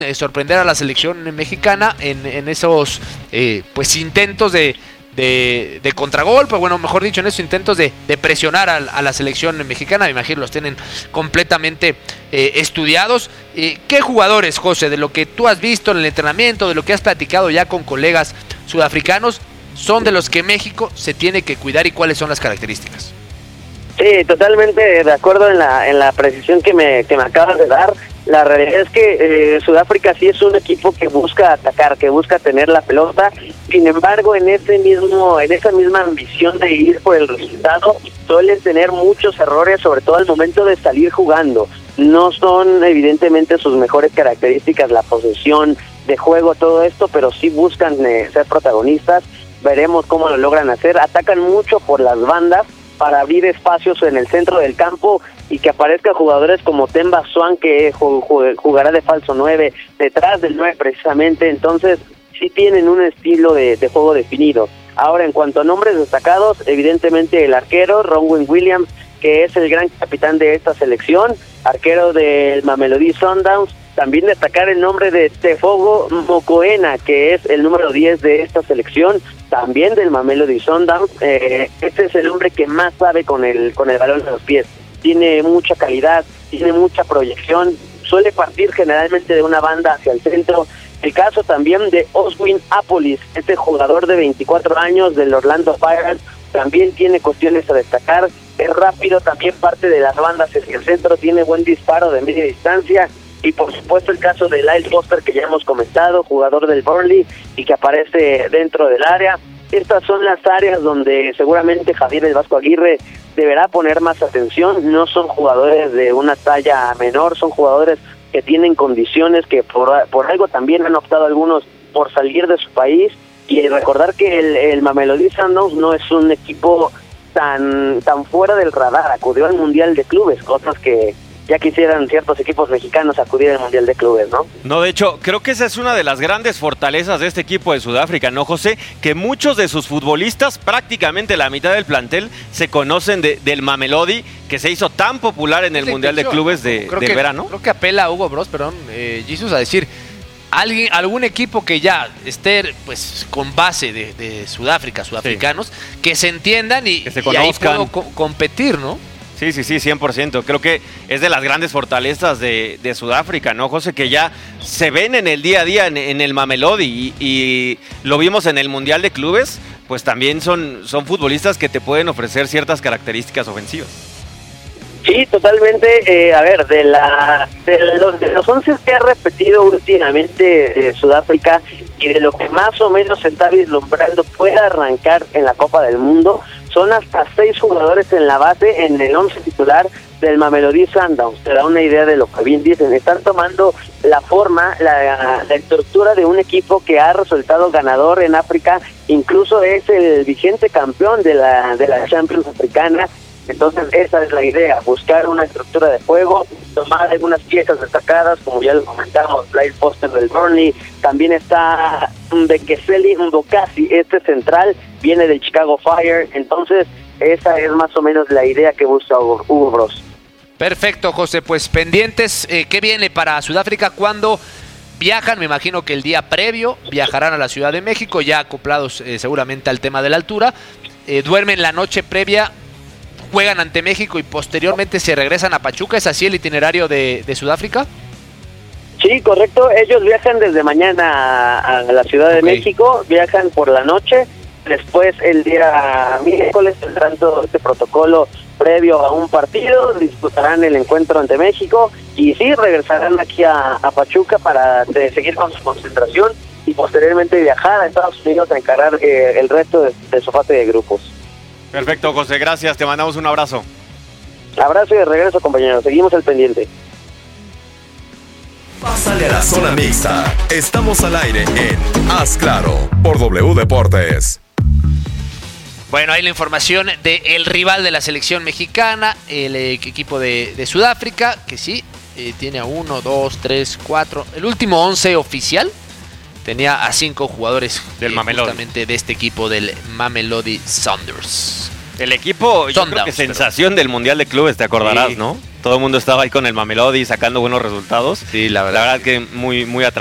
sorprender a la selección mexicana en esos pues intentos de contragolpe, bueno, mejor dicho, en esos intentos de presionar a la selección mexicana. Me imagino los tienen completamente estudiados. ¿Qué jugadores, José, de lo que tú has visto en el entrenamiento, de lo que has platicado ya con colegas sudafricanos, son de los que México se tiene que cuidar y cuáles son las características? Sí, totalmente de acuerdo en la precisión que me acabas de dar. La realidad es que Sudáfrica sí es un equipo que busca atacar, que busca tener la pelota. Sin embargo, en esa misma ambición de ir por el resultado, suelen tener muchos errores, sobre todo al momento de salir jugando. No son evidentemente sus mejores características, la posesión de juego, todo esto, pero sí buscan ser protagonistas. Veremos cómo lo logran hacer. Atacan mucho por las bandas para abrir espacios en el centro del campo y que aparezcan jugadores como Themba Swan, que jugará de falso 9, detrás del 9 precisamente. Entonces sí tienen un estilo de juego definido. Ahora, en cuanto a nombres destacados, evidentemente el arquero Ronwen Williams, que es el gran capitán de esta selección, arquero del Mamelodi Sundowns. También destacar el nombre de Tefogo Mokoena, que es el número 10 de esta selección, también del Mamelodi Sundowns. Este es el hombre que más sabe con el balón en los pies. Tiene mucha calidad, tiene mucha proyección, suele partir generalmente de una banda hacia el centro. El caso también de Oswin Apolis, este jugador de 24 años del Orlando Pirates, también tiene cuestiones a destacar. Es rápido, también parte de las bandas hacia el centro, tiene buen disparo de media distancia. Y por supuesto el caso de Lyle Foster, que ya hemos comentado, jugador del Burnley y que aparece dentro del área. Estas son las áreas donde seguramente Javier el Vasco Aguirre deberá poner más atención. No son jugadores de una talla menor, son jugadores que tienen condiciones, que por algo también han optado algunos por salir de su país. Y recordar que el Mamelodi Sundowns no es un equipo tan fuera del radar. Acudió al Mundial de Clubes, cosas que ya quisieran ciertos equipos mexicanos acudir al Mundial de Clubes, ¿no? No, de hecho, creo que esa es una de las grandes fortalezas de este equipo de Sudáfrica, ¿no, José? Que muchos de sus futbolistas, prácticamente la mitad del plantel, se conocen del Mamelodi, que se hizo tan popular en el Mundial de Clubes del verano. Creo que apela a Hugo Bros, Jesus, a decir, algún equipo que ya esté pues con base de Sudáfrica, sudafricanos, sí, que se entiendan y que se conozcan, y ahí puedo competir, ¿no? Sí, 100%. Creo que es de las grandes fortalezas de Sudáfrica, ¿no, José? Que ya se ven en el día a día en el Mamelodi y lo vimos en el Mundial de Clubes, pues también son futbolistas que te pueden ofrecer ciertas características ofensivas. Sí, totalmente. De los 11 que ha repetido últimamente Sudáfrica y de lo que más o menos se está vislumbrando puede arrancar en la Copa del Mundo, son hasta 6 jugadores en la base en el 11 titular del Mamelodi Sundowns. Te da una idea de lo que bien dicen. Están tomando la forma, la estructura de un equipo que ha resultado ganador en África, incluso es el vigente campeón de la Champions africana. Entonces esa es la idea, buscar una estructura de juego, tomar algunas piezas destacadas, como ya lo comentamos, Lyle Foster del Burnley, también está Bekeseli Mbokasi, este central, viene del Chicago Fire. Entonces esa es más o menos la idea que busca Hugo Bros. Perfecto, José, pues pendientes, ¿qué viene para Sudáfrica? ¿Cuándo viajan? Me imagino que el día previo viajarán a la Ciudad de México, ya acoplados seguramente al tema de la altura, duermen la noche previa, juegan ante México y posteriormente se regresan a Pachuca. ¿Es así el itinerario de Sudáfrica? Sí, correcto. Ellos viajan desde mañana a la Ciudad de México, viajan por la noche, después el día miércoles tendrán todo este protocolo previo a un partido, disputarán el encuentro ante México y sí, regresarán aquí a Pachuca para seguir con su concentración y posteriormente viajar a Estados Unidos a encarar el resto de su fase de grupos. Perfecto, José, gracias, te mandamos un abrazo. Abrazo y de regreso, compañeros, seguimos al pendiente. Pásale a la zona mixta. Estamos al aire en Haz Claro por W Deportes. Bueno, hay la información del rival de la selección mexicana, el equipo de Sudáfrica, que sí, tiene a 1, 2, 3, 4, el último 11 oficial. Tenía a 5 jugadores del Mamelodi, justamente de este equipo del Mamelodi Sundowns. El equipo, yo creo que sensación del Mundial de Clubes, te acordarás, sí, ¿no? todo el mundo estaba ahí con el Mamelodi sacando buenos resultados. Sí, la verdad. La verdad que muy, muy atractivo.